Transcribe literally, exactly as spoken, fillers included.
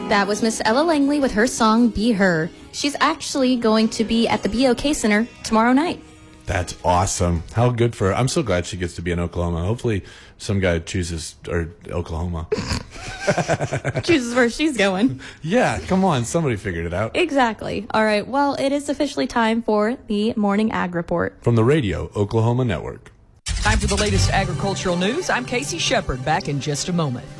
That was Miss Ella Langley with her song, Be Her. She's actually going to be at the B O K Center tomorrow night. That's awesome. How good for her. I'm so glad she gets to be in Oklahoma. Hopefully some guy chooses or Oklahoma. Chooses where she's going. Yeah, come on. Somebody figured it out. Exactly. All right. Well, it is officially time for the Morning Ag Report. From the Radio Oklahoma Network. Time for the latest agricultural news. I'm Casey Shepard, back in just a moment.